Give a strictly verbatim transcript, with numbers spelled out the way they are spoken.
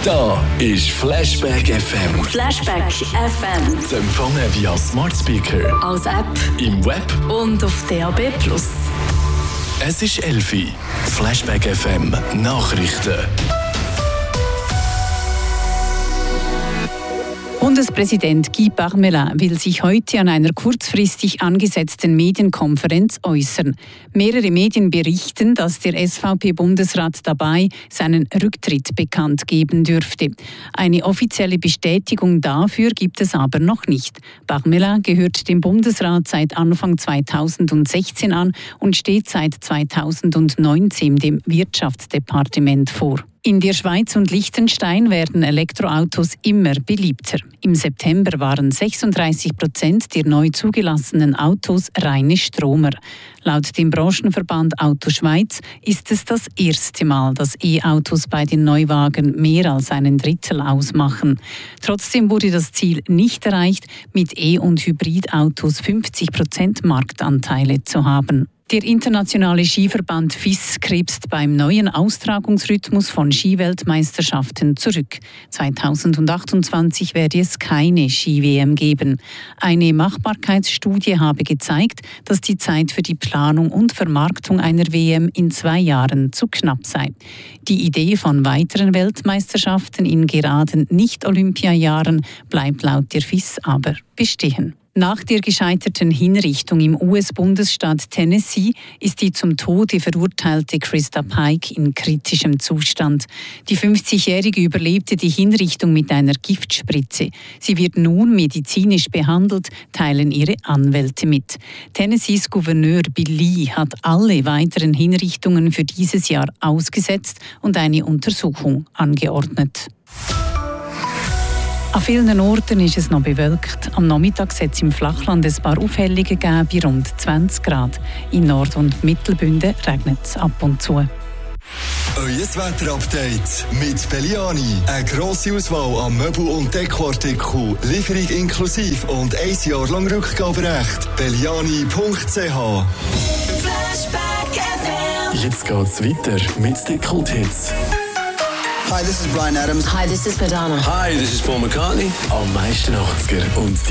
Da ist Flashback F M. Flashback F M. Zu empfangen via Smart Speaker, als App im Web und auf D A B plus. Es ist elf Uhr. Flashback F M Nachrichten. Bundespräsident Guy Parmelin will sich heute an einer kurzfristig angesetzten Medienkonferenz äußern. Mehrere Medien berichten, dass der S V P-Bundesrat dabei seinen Rücktritt bekannt geben dürfte. Eine offizielle Bestätigung dafür gibt es aber noch nicht. Parmelin gehört dem Bundesrat seit Anfang zweitausendsechzehn an und steht seit zweitausendneunzehn dem Wirtschaftsdepartement vor. In der Schweiz und Liechtenstein werden Elektroautos immer beliebter. Im September waren sechsunddreißig Prozent der neu zugelassenen Autos reine Stromer. Laut dem Branchenverband Auto Schweiz ist es das erste Mal, dass E-Autos bei den Neuwagen mehr als einen Drittel ausmachen. Trotzdem wurde das Ziel nicht erreicht, mit E- und Hybridautos fünfzig Prozent Marktanteile zu haben. Der internationale Skiverband F I S krebst beim neuen Austragungsrhythmus von Skiweltmeisterschaften zurück. zweitausendachtundzwanzig werde es keine Ski-W M geben. Eine Machbarkeitsstudie habe gezeigt, dass die Zeit für die Planung und Vermarktung einer W M in zwei Jahren zu knapp sei. Die Idee von weiteren Weltmeisterschaften in geraden Nicht-Olympiajahren bleibt laut der F I S aber bestehen. Nach der gescheiterten Hinrichtung im U S-Bundesstaat Tennessee ist die zum Tode verurteilte Krista Pike in kritischem Zustand. Die fünfzigjährige überlebte die Hinrichtung mit einer Giftspritze. Sie wird nun medizinisch behandelt, teilen ihre Anwälte mit. Tennessees Gouverneur Bill Lee hat alle weiteren Hinrichtungen für dieses Jahr ausgesetzt und eine Untersuchung angeordnet. An vielen Orten ist es noch bewölkt. Am Nachmittag hat es im Flachland ein paar Aufhellungen gegeben bei rund zwanzig Grad. In Nord- und Mittelbünden regnet es ab und zu. Euer Wetterupdate mit Belliani. Eine grosse Auswahl an Möbel- und Dekoartikeln. Lieferung inklusive und ein Jahr lang Rückgaberecht. Belliani punkt c h. Flashback F M. Jetzt geht's weiter mit den Kulthits. Hi, this is Bryan Adams. Hi, this is Madonna. Hi, this is Paul McCartney. Am meisten achtziger und